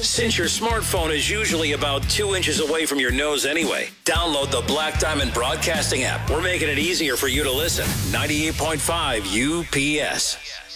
Since your smartphone is usually about 2 inches away from your nose anyway, download the Black Diamond Broadcasting app. We're making it easier for you to listen. 98.5 UPS.